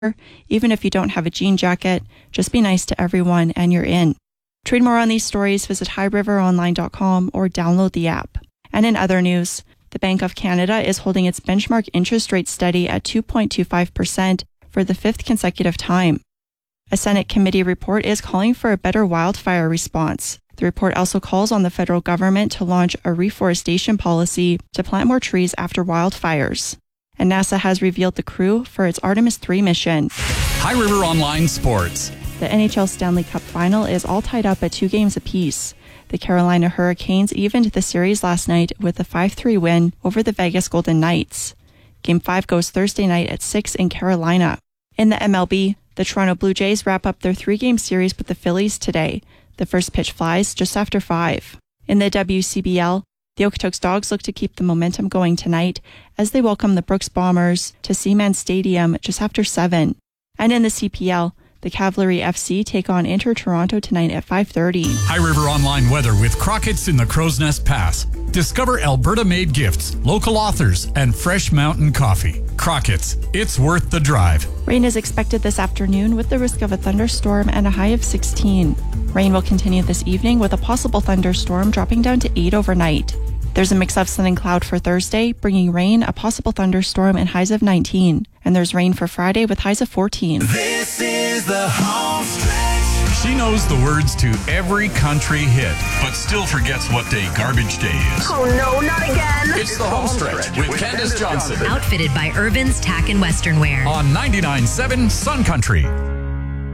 Even if you don't have a jean jacket, just be nice to everyone and you're in. To read more on these stories, visit highriveronline.com or download the app. And in other news, the Bank of Canada is holding its benchmark interest rate steady at 2.25% for the fifth consecutive time. A Senate committee report is calling for a better wildfire response. The report also calls on the federal government to launch a reforestation policy to plant more trees after wildfires. And NASA has revealed the crew for its Artemis 3 mission. High River Online Sports. The NHL Stanley Cup final is all tied up at 2 games apiece. The Carolina Hurricanes evened the series last night with a 5-3 win over the Vegas Golden Knights. Game 5 goes Thursday night at 6 in Carolina. In the MLB, the Toronto Blue Jays wrap up their 3-game series with the Phillies today. The first pitch flies just after 5. In the WCBL, the Okotoks Dogs look to keep the momentum going tonight as they welcome the Brooks Bombers to Seaman Stadium just after 7. And in the CPL, the Cavalry FC take on Inter Toronto tonight at 5:30. High River Online weather with Crockett's in the Crow's Nest Pass. Discover Alberta-made gifts, local authors, and fresh mountain coffee. Crockett's, it's worth the drive. Rain is expected this afternoon with the risk of a thunderstorm and a high of 16. Rain will continue this evening with a possible thunderstorm dropping down to 8 overnight. There's a mix of sun and cloud for Thursday, bringing rain, a possible thunderstorm, and highs of 19. And there's rain for Friday with highs of 14. This is the home stretch. She knows the words to every country hit, but still forgets what day garbage day is. Oh no, not again. It's the home stretch with Candace Johnson. Outfitted by Irvin's Tack and Western Wear. On 99.7 Sun Country.